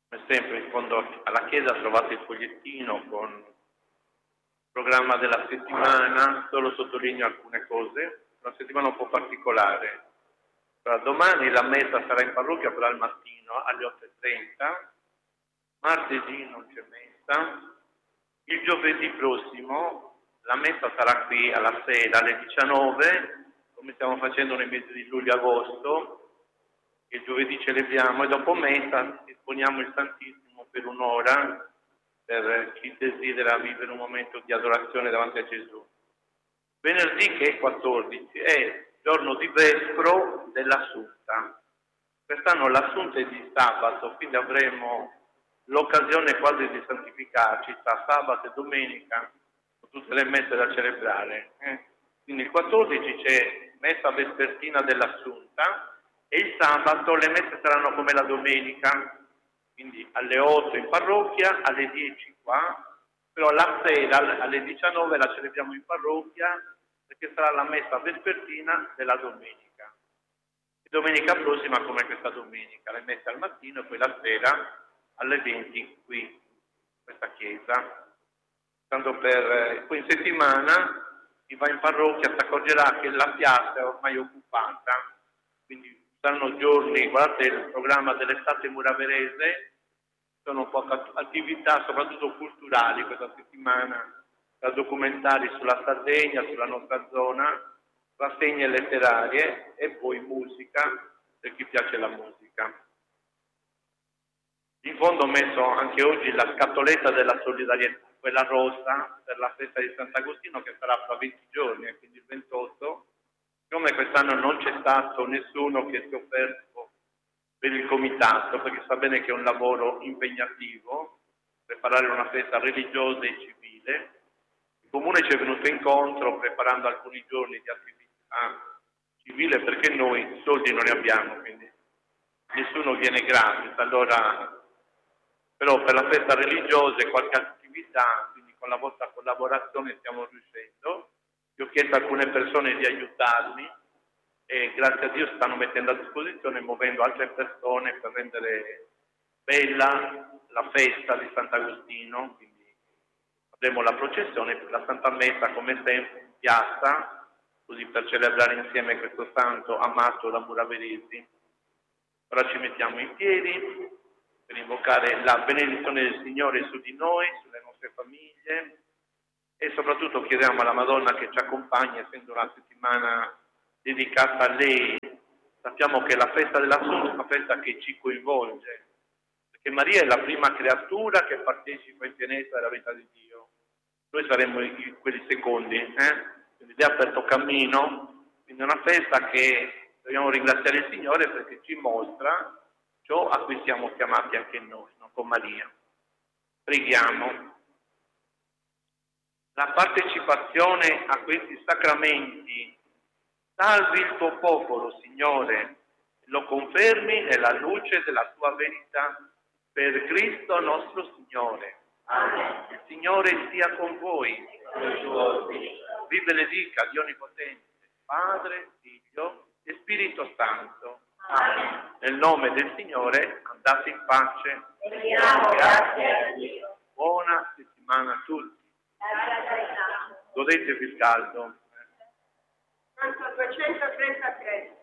Come sempre, in fondo alla chiesa trovate il fogliettino con il programma della settimana. Solo sottolineo alcune cose. Una settimana un po' particolare. Allora, domani la messa sarà in parrocchia, però al mattino alle 8:30. Martedì non c'è messa. Il giovedì prossimo la messa sarà qui alla sera alle 19, come stiamo facendo nei mesi di luglio e agosto. Il giovedì celebriamo e dopo messa disponiamo il Santissimo per un'ora per chi desidera vivere un momento di adorazione davanti a Gesù. Venerdì, che è 14, è giorno di vespro dell'Assunta. Quest'anno l'Assunta è di sabato, quindi avremo l'occasione quasi di santificarci tra sabato e domenica con tutte le messe da celebrare. Quindi il 14 c'è messa vespertina dell'Assunta e il sabato le messe saranno come la domenica, quindi alle 8 in parrocchia, alle 10 qua, però la sera alle 19 la celebriamo in parrocchia perché sarà la messa vespertina della domenica. E domenica prossima come questa domenica, le messe al mattino e poi la sera alle 20 qui in questa chiesa. Tanto poi in settimana chi va in parrocchia si accorgerà che la piazza è ormai occupata, quindi saranno giorni, guardate il programma dell'estate muraverese, sono poche attività soprattutto culturali questa settimana, da documentari sulla Sardegna, sulla nostra zona, rassegne letterarie e poi musica per chi piace la musica. In fondo ho messo anche oggi la scatoletta della solidarietà, quella rossa per la festa di Sant'Agostino che sarà fra 20 giorni, quindi il 28. Siccome quest'anno non c'è stato nessuno che si è offerto per il comitato, perché sa bene che è un lavoro impegnativo, preparare una festa religiosa e civile, il Comune ci è venuto incontro preparando alcuni giorni di attività civile perché noi soldi non ne abbiamo, quindi nessuno viene gratis. Allora, però per la festa religiosa e qualche attività, quindi con la vostra collaborazione stiamo riuscendo. Io ho chiesto a alcune persone di aiutarmi e grazie a Dio si stanno mettendo a disposizione, muovendo altre persone per rendere bella la festa di Sant'Agostino. Quindi avremo la processione per la Santa Messa come sempre in piazza, così per celebrare insieme questo santo amato da muraveresi. Ora ci mettiamo in piedi per invocare la benedizione del Signore su di noi, sulle nostre famiglie e soprattutto chiediamo alla Madonna che ci accompagni, essendo una settimana dedicata a lei. Sappiamo che la festa dell'Assunto è una festa che ci coinvolge, perché Maria è la prima creatura che partecipa in pienezza della vita di Dio. Noi saremo quelli secondi, quindi lei ha aperto cammino, quindi è una festa che dobbiamo ringraziare il Signore perché ci mostra ciò a cui siamo chiamati anche noi, no? Con Maria. Preghiamo. La partecipazione a questi sacramenti salvi il tuo popolo, Signore, lo confermi nella luce della tua verità, per Cristo nostro Signore. Amen. Il Signore sia con voi. Vi benedica Dio Onnipotente, Padre, Figlio e Spirito Santo. Amen. Nel nome del Signore andate in pace. Grazie a Dio. Buona settimana a tutti. Godetevi il caldo. Canto 233.